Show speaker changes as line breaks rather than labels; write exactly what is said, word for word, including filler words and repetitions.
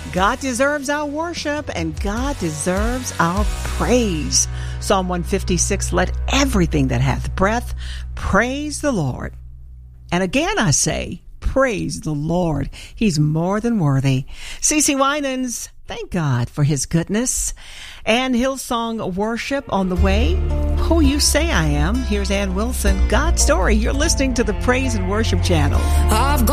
God deserves our worship and God deserves our praise. Psalm one fifty-six, let everything that hath breath praise the Lord. And again I say, praise the Lord. He's more than worthy. CeCe Winans, thank God for his goodness. And Hillsong Worship on the way. Who You Say I Am. Here's Ann Wilson, God's Story. You're listening to the Praise and Worship Channel. I've